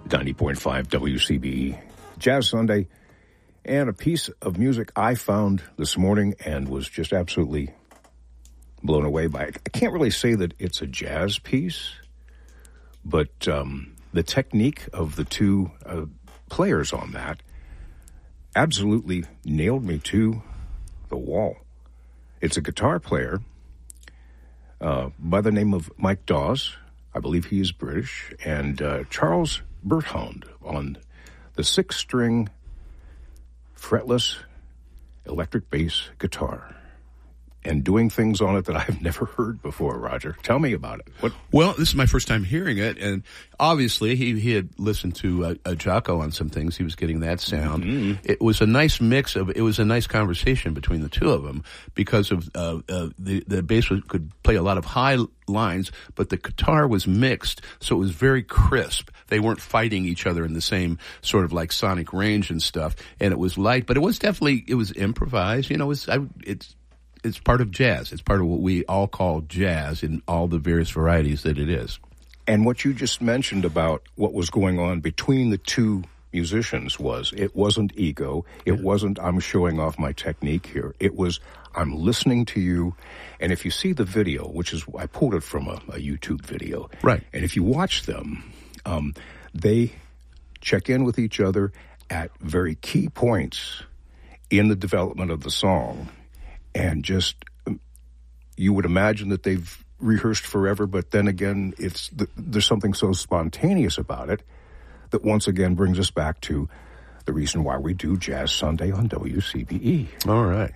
90.5 WCBE, Jazz Sunday, and a piece of music I found this morning and was just absolutely blown away by it. I can't really say that it's a jazz piece, but the technique of the two players on that absolutely nailed me to the wall. It's a guitar player by the name of Mike Dawes. I believe he is British, and Charles Berthoud on the 6-string fretless electric bass guitar, and doing things on it that I've never heard before. Roger, tell me about it. Well, this is my first time hearing it, and obviously he had listened to Jaco on some things. He was getting that sound. Mm-hmm. It was a nice mix of. It was a nice conversation between the two of them because of the bass could play a lot of high lines, but the guitar was mixed, so it was very crisp. They weren't fighting each other in the same sort of like sonic range and stuff, and it was light, but it was improvised. You know, it's part of jazz. It's part of what we all call jazz in all the various varieties that it is. And what you just mentioned about what was going on between the two musicians it wasn't ego. It wasn't I'm showing off my technique here. It was I'm listening to you. And if you see the video, which is, I pulled it from a YouTube video. Right. And if you watch them, they check in with each other at very key points in the development of the song. And just, you would imagine that they've rehearsed forever, but then again, there's something so spontaneous about it that once again brings us back to the reason why we do Jazz Sunday on WCBE. All right.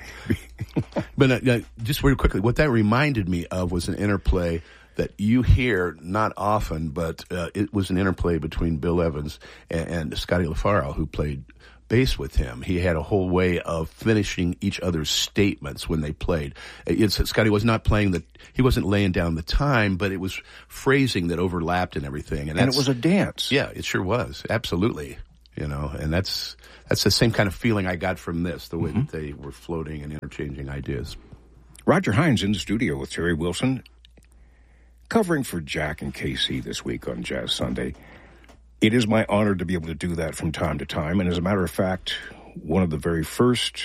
But just very quickly, what that reminded me of was an interplay that you hear not often, but it was an interplay between Bill Evans and Scotty LaFaro, who played bass with him. He had a whole way of finishing each other's statements when they played. Scotty was not playing he wasn't laying down the time, but it was phrasing that overlapped and everything. And it was a dance. Yeah, it sure was. Absolutely. You know, and that's the same kind of feeling I got from this, the way that they were floating and interchanging ideas. Roger Hines in the studio with Terry Wilson, covering for Jack and KC this week on Jazz Sunday. It is my honor to be able to do that from time to time. And as a matter of fact, one of the very first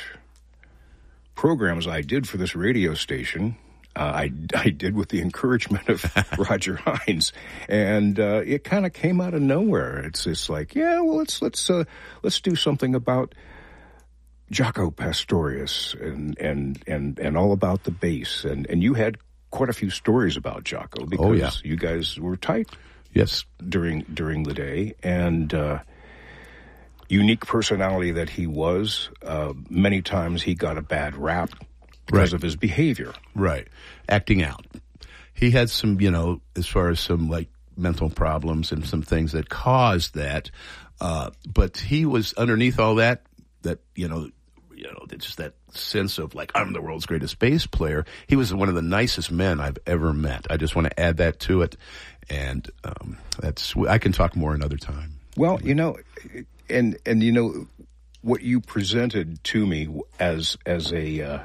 programs I did for this radio station, I did with the encouragement of Roger Hines. And it kind of came out of nowhere. It's just like, yeah, well, let's do something about Jaco Pastorius and all about the bass. And you had quite a few stories about Jaco because you guys were tight. Yes, during the day, and unique personality that he was. Many times he got a bad rap because of his behavior. Right, acting out. He had some, as far as some like mental problems and some things that caused that. But he was underneath all that. Just that sense of like, I'm the world's greatest bass player. He was one of the nicest men I've ever met. I just want to add that to it. And I can talk more another time. Well, and what you presented to me as a,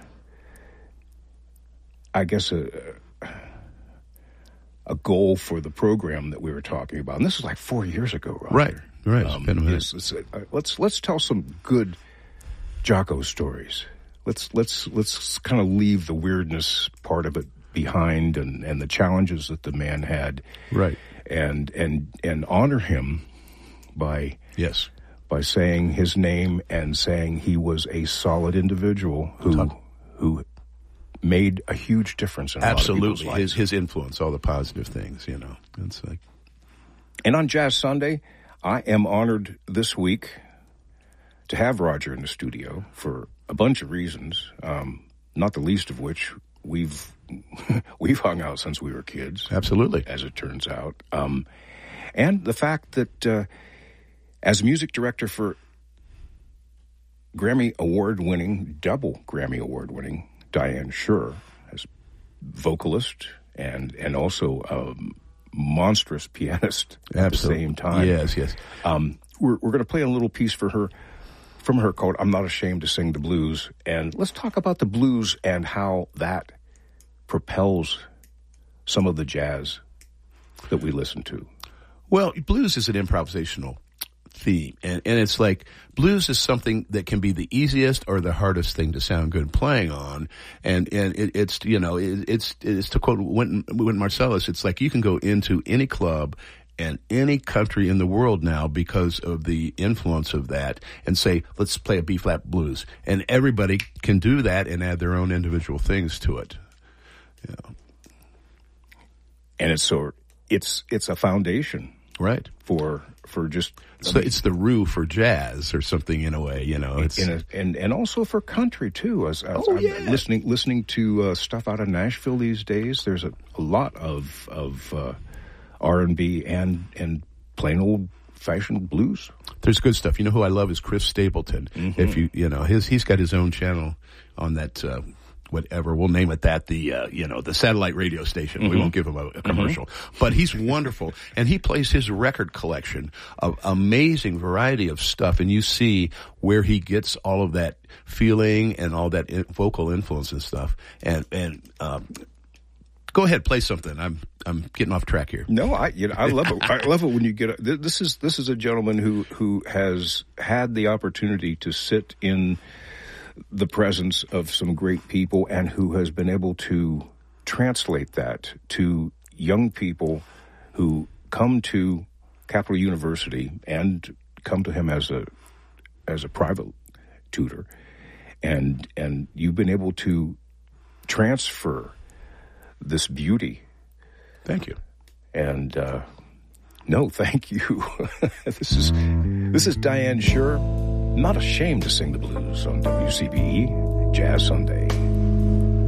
I guess a goal for the program that we were talking about, and this is like 4 years ago, Roger. Right. It's been a minute. Let's tell some good Jaco stories. Let's kind of leave the weirdness part of it behind and the challenges that the man had. Right. And honor him by saying his name and saying he was a solid individual who made a huge difference in a lot of people's lives. His influence, all the positive things, It's like. And on Jazz Sunday, I am honored this week to have Roger in the studio for a bunch of reasons, not the least of which we've hung out since we were kids. Absolutely. As it turns out. And the fact that as music director for double Grammy Award-winning Diane Schuur, as vocalist and also a monstrous pianist at the same time. Yes. We're going to play a little piece from her called I'm Not Ashamed to Sing the Blues. And let's talk about the blues and how that propels some of the jazz that we listen to. Well, blues is an improvisational theme. And it's like blues is something that can be the easiest or the hardest thing to sound good playing on. And it's to quote Wynton Marsalis, it's like you can go into any club and any country in the world now because of the influence of that and say, let's play a B-flat blues. And everybody can do that and add their own individual things to it. Yeah. And it's a foundation. Right. For just... So it's the roux for jazz or something in a way, you know. It's and also for country too. As I'm listening to stuff out of Nashville these days, there's a lot of R&B and plain old fashioned blues. There's good stuff. You know who I love is Chris Stapleton. Mm-hmm. If he's got his own channel on that whatever, we'll name it that, the satellite radio station. Mm-hmm. We won't give him a commercial. Mm-hmm. But he's wonderful. And he plays his record collection of amazing variety of stuff. And you see where he gets all of that feeling and all that vocal influence and stuff. And go ahead, play something. I'm getting off track here. No, I love it. I love it when you get this is a gentleman who has had the opportunity to sit in the presence of some great people and who has been able to translate that to young people who come to Capital University and come to him as a private tutor, and you've been able to transfer this beauty. Thank you. And no, thank you. This is Diane Shure. Not ashamed to sing the blues on WCBE Jazz Sunday.